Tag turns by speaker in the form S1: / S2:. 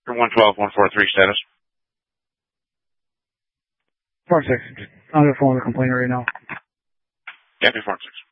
S1: For 112-143 status.
S2: Farm 6. I'm going to phone the complainer right now.
S1: Copy, Farm 6.